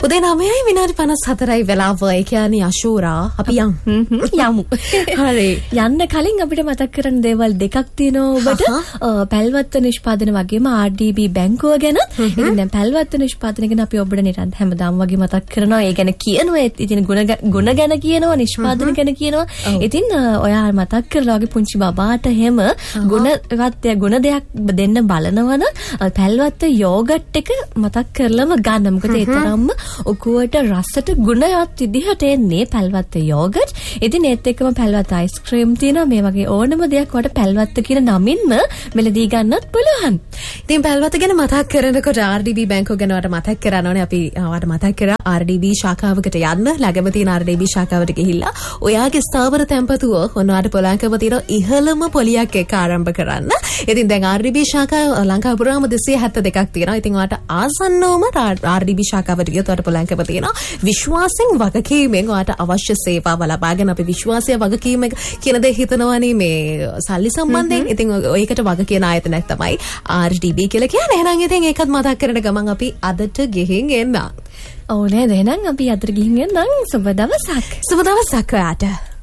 උදේ 9යි විනාඩි 54යි වෙලාව. ඒ කියන්නේ අශෝරා අපි යමු. හරි. යන්න කලින් අපිට මතක් කරන්න දේවල් දෙකක් තියෙනවා ඔබට. පැල්වත්ත නිෂ්පාදන වගේම RDB බැංකුව ගැන. ඉතින් දැන් පැල්වත්ත නිෂ්පාදන ගැන අපි ඔබට නිරන්තර හැමදාම වගේ මතක් කරනවා. ඒ ගැන කියනවා. ඉතින් ගුණ ගැන කියනවා, නිෂ්පාදන ගැන කියනවා. ඉතින් ඔයා මතක් කරලා වගේ පුංචි බබාට හැම ගුණ දෙයක් දෙන්න බලනවනම් පැල්වත්ත යෝගට් එක මතක් කරලම ගන්න. මොකද ඒ තරම්ම ඔකුවට රසට ගුණවත් විදිහට එන්නේ පැල්වත්ත යෝගට්. ඉතින් ඒත් එක්කම පැල්වත්ත අයිස්ක්‍රීම් තියෙනවා. මේ වගේ ඕනම දෙයක් වට පැල්වත්ත කියන නමින්ම මෙලදී ගන්නත් පුළුවන්. ඉතින් පැල්වත්ත ගැන මතක් කරනකොට RDB බැංකුව ගැන වට මතක් කරනෝනේ අපි වට මතක් කරා RDB ශාඛාවකට යන්න. ළඟම තියෙන RDB ශාඛාවට ගිහිල්ලා ඔයාගේ ස්ථාවර තැන්පතුව ඔන්නවට පොලංකව තියෙන ඉහළම පොලියක් එක්ක ආරම්භ කරන්න. ඉතින් දැන් RDB ශාඛාව ලංකාව පුරාම 272ක් තියෙනවා. ඉතින් ඔයාට ආසන්නවම RDB ශාඛාවට ගියොත් ඔයාට පොලංකව තියෙනවා. විශ්වාසයෙන් වගකීමෙන් ඔයාට අවශ්‍ය සේවාව ලබාගෙන අපි විශ්වාසය වගකීම කියන දේ හිතනවානේ මේ සල්ලි සම්බන්ධයෙන්. ඉතින් ඔයකට වග කියන ආයතනයක් තමයි RDB කියලා කියන්නේ. එහෙනම් ඉතින් ඒකත් මතක් කරන ගමන් අපි අදට ගිහින් එන්න. ඕනේ එහෙනම් අපි අදට ගිහින් එන්නම්. සුබ දවසක්. සුබ දවසක් ඔයාට.